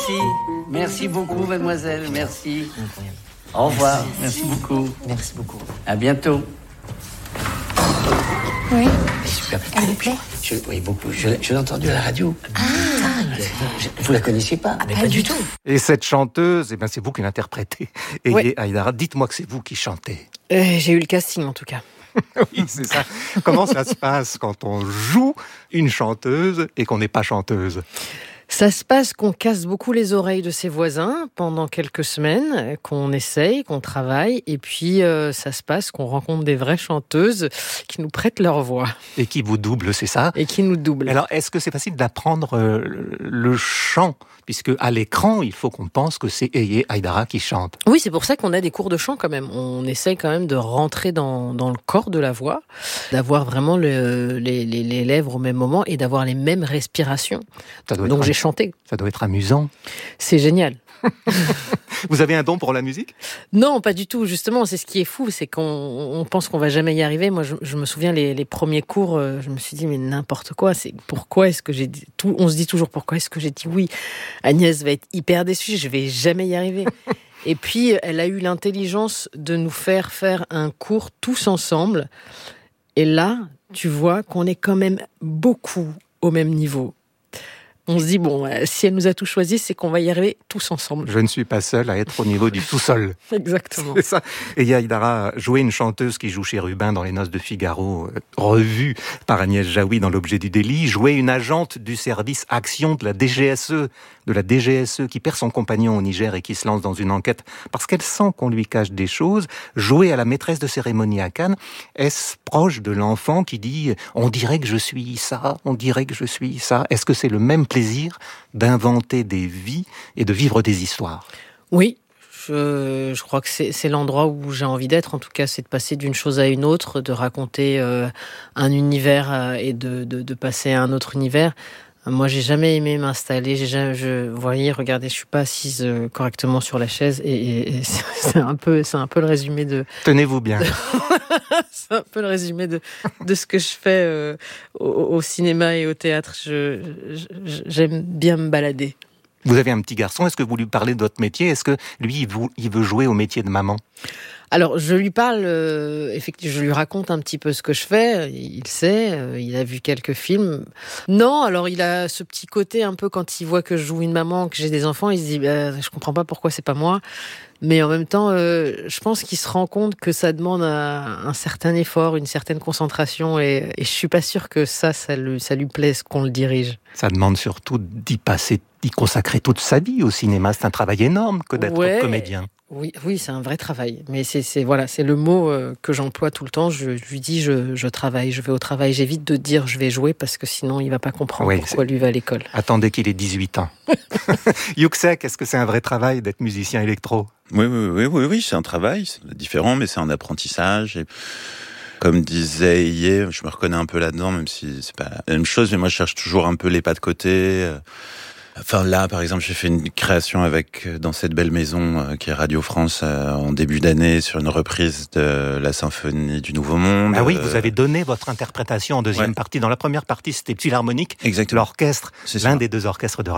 Merci. Merci beaucoup, mademoiselle. Merci. Au revoir. Merci beaucoup. Merci beaucoup. À bientôt. Oui. Super. Elle vous plaît? Oui, beaucoup. Je l'ai entendue à la radio. Vous la connaissiez pas? Pas du tout. Et cette chanteuse, c'est vous qui l'interprétez. Et Ouais. Haïdara, dites-moi que c'est vous qui chantez. J'ai eu le casting en tout cas. Oui, c'est ça. Comment ça se passe quand on joue une chanteuse et qu'on n'est pas chanteuse? Ça se passe qu'on casse beaucoup les oreilles de ses voisins pendant quelques semaines, qu'on essaye, qu'on travaille, et puis ça se passe qu'on rencontre des vraies chanteuses qui nous prêtent leur voix Et qui vous double, c'est ça? et qui nous doublent. Alors, est-ce que c'est facile d'apprendre le chant? Puisque à l'écran, il faut qu'on pense que c'est Eye Haïdara qui chante. Oui, c'est pour ça qu'on a des cours de chant quand même. On essaye quand même de rentrer dans le corps de la voix, d'avoir vraiment les lèvres au même moment et d'avoir les mêmes respirations. Donc j'ai chanté. Ça doit être amusant. C'est génial. Vous avez un don pour la musique? Non, pas du tout. Justement, c'est ce qui est fou, c'est qu'on pense qu'on va jamais y arriver. Moi, je me souviens les premiers cours, je me suis dit mais n'importe quoi. C'est pourquoi est-ce que j'ai dit tout? On se dit toujours pourquoi est-ce que j'ai dit oui. Agnès va être hyper déçue. Je vais jamais y arriver. Et puis, elle a eu l'intelligence de nous faire un cours tous ensemble. Et là, tu vois qu'on est quand même beaucoup au même niveau. On se dit, bon, si elle nous a tous choisis, c'est qu'on va y arriver tous ensemble. Je ne suis pas seul à être au niveau du sous-sol. Exactement. C'est ça. Et Haïdara jouait une chanteuse qui joue chez Rubin dans Les Noces de Figaro, revue par Agnès Jaoui dans L'Objet du délit, jouait une agente du service action de la DGSE qui perd son compagnon au Niger et qui se lance dans une enquête parce qu'elle sent qu'on lui cache des choses. Jouer à la maîtresse de cérémonie à Cannes, est-ce proche de l'enfant qui dit « on dirait que je suis ça, on dirait que je suis ça ». Est-ce que c'est le même plaisir d'inventer des vies et de vivre des histoires? Oui, je crois que c'est l'endroit où j'ai envie d'être. En tout cas, c'est de passer d'une chose à une autre, de raconter un univers et de passer à un autre univers. Moi, j'ai jamais aimé m'installer. Vous voyez, regardez, je suis pas assise correctement sur la chaise et c'est un peu le résumé de. Tenez-vous bien. C'est un peu le résumé de ce que je fais au cinéma et au théâtre. J'aime bien me balader. Vous avez un petit garçon, est-ce que vous lui parlez de votre métier? Est-ce que lui, il veut jouer au métier de maman? Alors, je lui parle, effectivement, je lui raconte un petit peu ce que je fais. Il sait, il a vu quelques films. Non, alors il a ce petit côté un peu quand il voit que je joue une maman, que j'ai des enfants, il se dit, je comprends pas pourquoi c'est pas moi. Mais en même temps, je pense qu'il se rend compte que ça demande un certain effort, une certaine concentration, et je suis pas sûre que ça lui plaise qu'on le dirige. Ça demande surtout d'y consacrer toute sa vie au cinéma. C'est un travail énorme que d'être comédien. Oui, c'est un vrai travail. Mais c'est le mot que j'emploie tout le temps. Je lui dis, je travaille, je vais au travail. J'évite de dire je vais jouer parce que sinon il va pas comprendre pourquoi lui va à l'école. Attendez qu'il ait 18 ans. Yuksek, est-ce que c'est un vrai travail d'être musicien électro? Oui, c'est un travail. C'est différent, mais c'est un apprentissage. Et comme disait hier, je me reconnais un peu là-dedans, même si c'est pas la même chose. Mais moi, je cherche toujours un peu les pas de côté. Enfin là, par exemple, j'ai fait une création dans cette belle maison qui est Radio France en début d'année sur une reprise de la symphonie du Nouveau Monde. Ah oui, vous avez donné votre interprétation en deuxième partie. Dans la première partie, c'était Philharmonique, exactement. l'orchestre, l'un des deux orchestres de